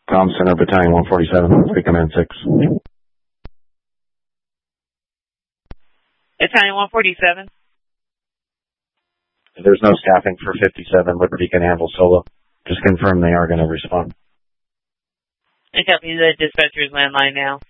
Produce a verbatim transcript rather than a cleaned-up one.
Com Center, Battalion one forty-seven, Free Command six. Battalion one forty-seven. There's no staffing for fifty-seven. Liberty can handle solo. Just confirm they are going to respond. I copy the dispatcher's landline now.